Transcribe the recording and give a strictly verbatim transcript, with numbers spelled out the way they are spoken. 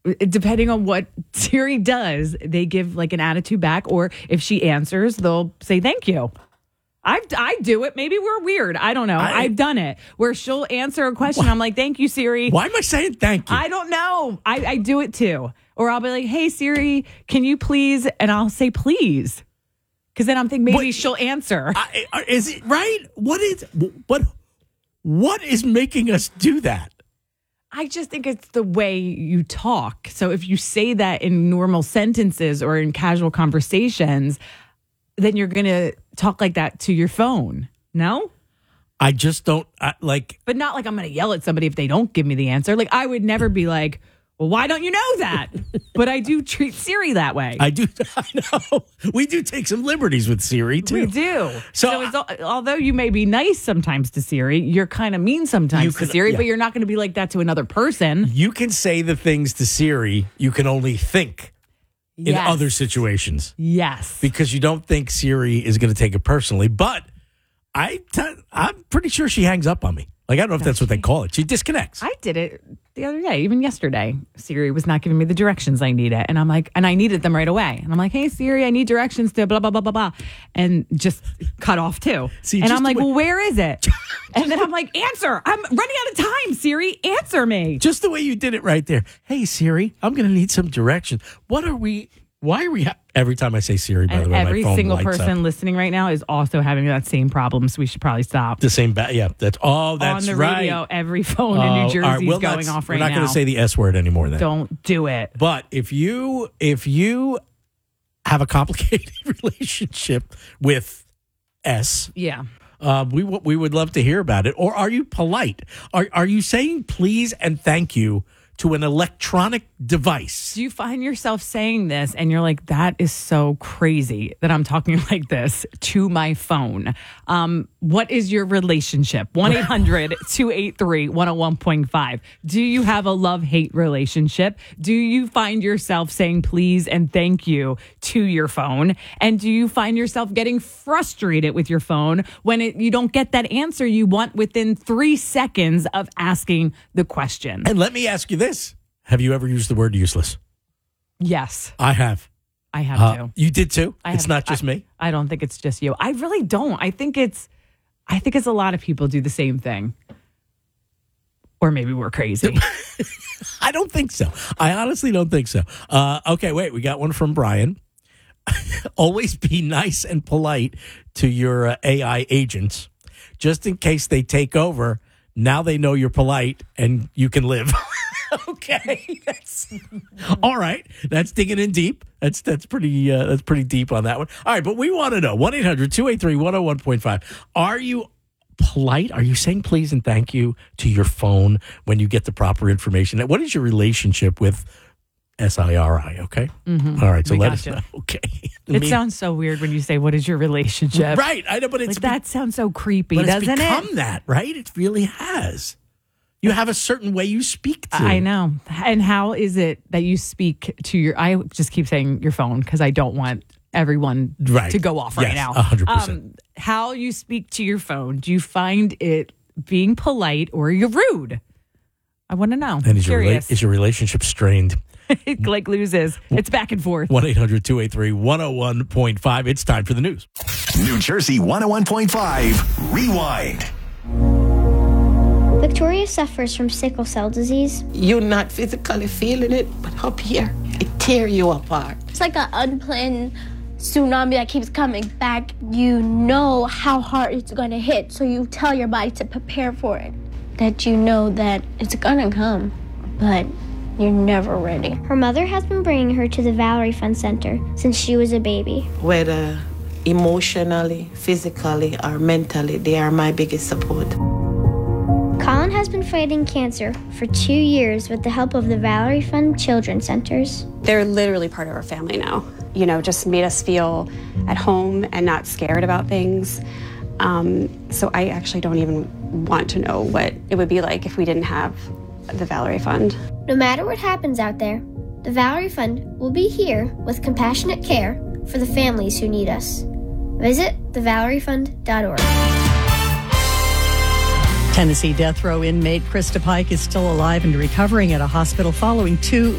depending on what Siri does, they give like an attitude back, or if she answers, they'll say thank you. I I do it. Maybe we're weird. I don't know. I, I've done it where she'll answer a question. Why? I'm like, thank you, Siri. Why am I saying thank you? I don't know. I, I do it too. Or I'll be like, hey, Siri, can you please? And I'll say please. Because then I'm thinking maybe what, she'll answer. I, is it right? What is what? What is making us do that? I just think it's the way you talk. So if you say that in normal sentences or in casual conversations, then you're going to talk like that to your phone. No? I just don't I, like. But not like I'm going to yell at somebody if they don't give me the answer. Like I would never be like, well, why don't you know that? But I do treat Siri that way. I do. I know. We do take some liberties with Siri, too. We do. So, so it's, although you may be nice sometimes to Siri, you're kind of mean sometimes can, to Siri, yeah. but you're not going to be like that to another person. You can say the things to Siri you can only think in yes. other situations. Yes. Because you don't think Siri is going to take it personally. But I t- I'm pretty sure she hangs up on me. Like, I don't know if that's what they call it. She disconnects. I did it the other day, even yesterday. Siri was not giving me the directions I needed. And I'm like, and I needed them right away. And I'm like, hey, Siri, I need directions to blah, blah, blah, blah, blah. And just cut off too. See, and I'm like, way- well, where is it? And then I'm like, answer. I'm running out of time, Siri. Answer me. Just the way you did it right there. Hey, Siri, I'm going to need some directions. What are we... Why are we... Ha- Every time I say Siri, by and the way, every my phone single lights person up. listening right now is also having that same problem, so we should probably stop. The same... Ba- yeah, that's... Oh, that's On the right. radio, every phone in Oh, New Jersey all right, well, is going off right now. We're not now. going to say the S word anymore then. Don't do it. But if you if you have a complicated relationship with S, Yeah. uh, we w- we would love to hear about it. Or are you polite? Are are you saying please and thank you to an electronic device? Do you find yourself saying this and you're like, that is so crazy that I'm talking like this to my phone? Um, what is your relationship? one eight hundred two eight three one oh one point five. Do you have a love-hate relationship? Do you find yourself saying please and thank you to your phone? And do you find yourself getting frustrated with your phone when it, you don't get that answer you want within three seconds of asking the question? And let me ask you this. Have you ever used the word useless? Yes, I have. I have Uh, to. you did too? I It's have- not just I, me? I don't think it's just you. I really don't. I think it's I think it's a lot of people do the same thing. Or maybe we're crazy. I don't think so. I honestly don't think so. Uh, okay, wait. We got one from Brian. Always be nice and polite to your uh, A I agents, just in case they take over. Now they know you're polite and you can live. Okay, that's all right. That's digging in deep. That's that's pretty uh, that's pretty deep on that one. All right, but we want to know one eight hundred two eight three one oh one point five. Are you polite? Are you saying please and thank you to your phone when you get the proper information? What is your relationship with S I R I? Okay, Mm-hmm. all right. So We let gotcha. us know. Okay, It Me- sounds so weird when you say, what is your relationship? right. I know, but it's Like, that sounds so creepy, but it's doesn't become it? that, right? It really has. You have a certain way you speak to. I know. And how is it that you speak to your, I just keep saying your phone because I don't want everyone Right. to go off right Yes, now. one hundred percent. Um, how you speak to your phone, do you find it being polite or you're rude? I want to know. And is your, rela- Curious. is your relationship strained? Like loses. It's back and forth. one eight hundred two eight three one oh one point five. It's time for the news. New Jersey one oh one point five. Rewind. Victoria suffers from sickle cell disease. You're not physically feeling it, but up here, it tear you apart. It's like an unplanned tsunami that keeps coming back. You know how hard it's going to hit, so you tell your body to prepare for it. That you know that it's going to come, but you're never ready. Her mother has been bringing her to the Valerie Fund Center since she was a baby. Whether emotionally, physically, or mentally, they are my biggest support. Colin has been fighting cancer for two years with the help of the Valerie Fund Children's Centers. They're literally part of our family now. You know, just made us feel at home and not scared about things. Um, so I actually don't even want to know what it would be like if we didn't have the Valerie Fund. No matter what happens out there, the Valerie Fund will be here with compassionate care for the families who need us. Visit the valerie fund dot org. Tennessee death row inmate Krista Pike is still alive and recovering at a hospital following two